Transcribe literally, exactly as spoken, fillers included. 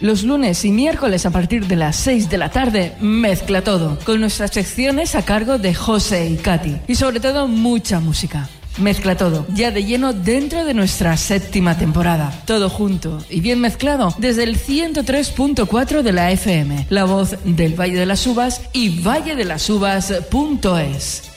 Los lunes y miércoles a partir de las seis de la tarde, Mezcla Todo, con nuestras secciones a cargo de José y Katy. Y sobre todo, mucha música. Mezcla Todo, ya de lleno dentro de nuestra séptima temporada. Todo junto y bien mezclado desde el ciento tres punto cuatro de la F M, la voz del Valle de las Uvas y valledelasuvas punto es.